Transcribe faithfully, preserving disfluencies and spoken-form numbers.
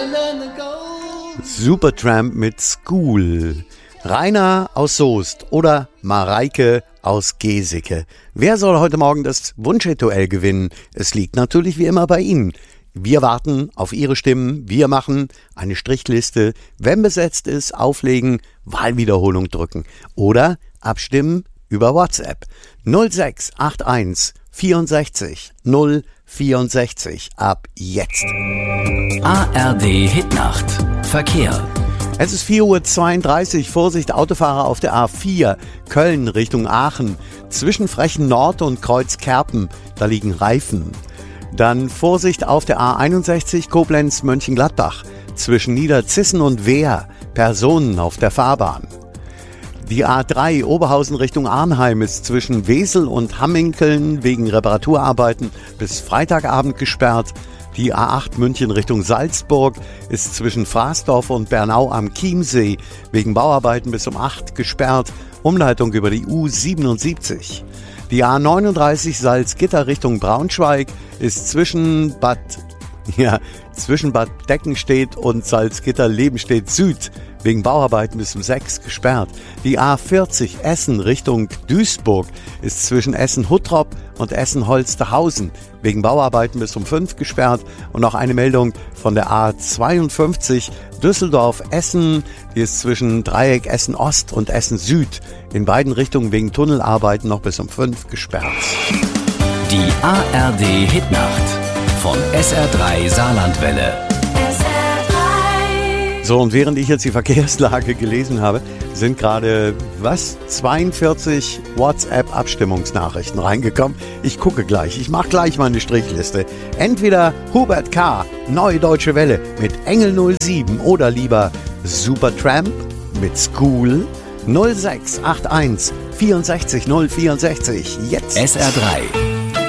Supertramp mit School. Rainer aus Soest oder Mareike aus Geseke. Wer soll heute Morgen das Wunschrituell gewinnen? Es liegt natürlich wie immer bei Ihnen. Wir warten auf Ihre Stimmen. Wir machen eine Strichliste. Wenn besetzt ist, auflegen, Wahlwiederholung drücken. Oder abstimmen über WhatsApp. null sechs acht eins vierundsechzig null vierundsechzig. Ab jetzt. A R D Hitnacht. Verkehr. Es ist vier Uhr zweiunddreißig. Vorsicht, Autofahrer auf der A vier. Köln Richtung Aachen. Zwischen Frechen Nord und Kreuz Kerpen. Da liegen Reifen. Dann Vorsicht auf der A einundsechzig. Koblenz Mönchengladbach. Zwischen Niederzissen und Wehr. Personen auf der Fahrbahn. Die A drei Oberhausen Richtung Arnheim ist zwischen Wesel und Hamminkeln wegen Reparaturarbeiten bis Freitagabend gesperrt. Die A acht München Richtung Salzburg ist zwischen Fraßdorf und Bernau am Chiemsee wegen Bauarbeiten bis um acht gesperrt. Umleitung über die U siebenundsiebzig. Die A neununddreißig Salzgitter Richtung Braunschweig ist zwischen Bad, ja, zwischen Bad Deckenstedt und Salzgitter-Lebenstedt Süd wegen Bauarbeiten bis um sechs gesperrt. Die A vierzig Essen Richtung Duisburg ist zwischen Essen-Huttrop und Essen-Holsterhausen wegen Bauarbeiten bis um fünf gesperrt. Und noch eine Meldung von der A zweiundfünfzig Düsseldorf-Essen, die ist zwischen Dreieck Essen-Ost und Essen-Süd in beiden Richtungen wegen Tunnelarbeiten noch bis um fünf gesperrt. Die A R D Hitnacht von S R drei Saarlandwelle. So, und während ich jetzt die Verkehrslage gelesen habe, sind gerade, was, zweiundvierzig WhatsApp-Abstimmungsnachrichten reingekommen. Ich gucke gleich, ich mache gleich mal eine Strichliste. Entweder Hubert K., Neue Deutsche Welle mit Engel null sieben oder lieber Supertramp mit School. null sechs acht eins vierundsechzig null vierundsechzig. Jetzt. S R drei.